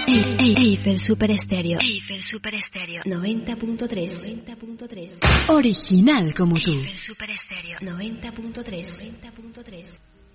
Eiffel Super Estéreo. Eiffel Super Estéreo 90.3. Original como tú. Eiffel Super Estéreo 90.3.